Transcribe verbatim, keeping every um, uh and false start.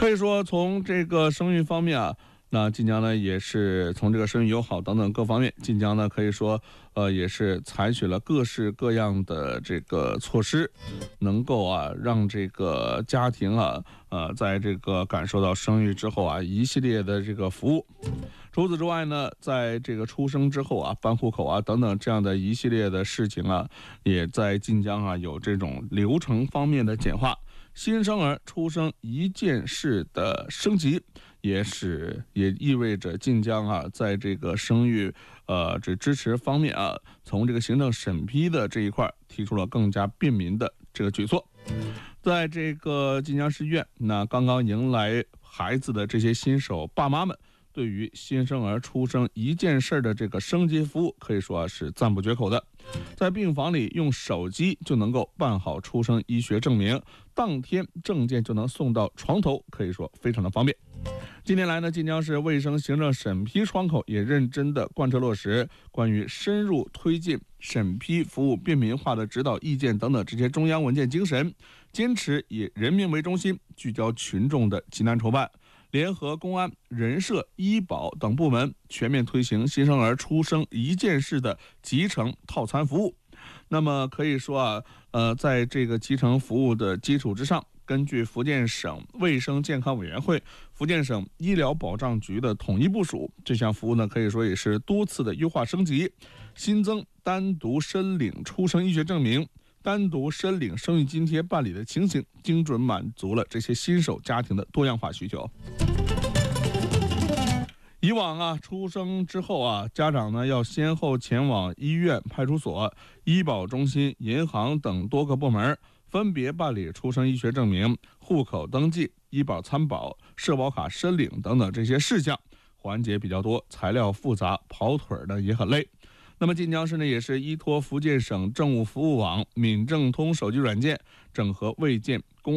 可以说从这个生育方面啊，那晋江呢也是从这个生育友好等等各方面，晋江呢可以说呃也是采取了各式各样的这个措施，能够啊让这个家庭啊呃在这个感受到生育之后啊一系列的这个服务。除此之外呢，在这个出生之后啊，办户口啊等等这样的一系列的事情啊，也在晋江啊有这种流程方面的简化。新生儿出生一件事的升级，也使也意味着晋江啊在这个生育呃这支持方面啊，从这个行政审批的这一块提出了更加便民的这个举措。在这个晋江市医院，那刚刚迎来孩子的这些新手爸妈们，对于新生儿出生一件事的这个升级服务，可以说是赞不绝口的。在病房里用手机就能够办好出生医学证明，当天证件就能送到床头，可以说非常的方便。近年来呢，晋江市卫生行政审批窗口也认真的贯彻落实关于深入推进审批服务便民化的指导意见等等这些中央文件精神，坚持以人民为中心，聚焦群众的急难筹办，联合公安、人社、医保等部门全面推行新生儿出生一件事的集成套餐服务。那么可以说啊，呃，在这个集成服务的基础之上，根据福建省卫生健康委员会、福建省医疗保障局的统一部署，这项服务呢可以说也是多次的优化升级，新增单独申领出生医学证明、单独申领生育津贴办理的情形，精准满足了这些新手家庭的多样化需求。以往啊，出生之后啊，家长呢要先后前往医院、派出所、医保中心、银行等多个部门，分别办理出生医学证明、户口登记、医保参保、社保卡申领等等这些事项，环节比较多，材料复杂，跑腿呢也很累。那么晋江市呢，也是依托福建省政务服务网、闽政通手机软件，整合卫健公